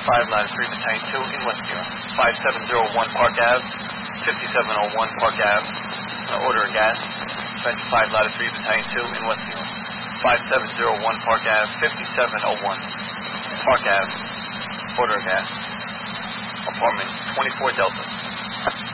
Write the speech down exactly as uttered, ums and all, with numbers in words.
five ladder three battalion two in Westview. five seven zero one Park Ave, fifty-seven oh one Park Ave. Uh, order of gas. Bench five ladder three battalion two in Westview. five seven zero one Park Ave, fifty-seven oh one Park Ave. Order of gas. Apartment twenty-four Delta.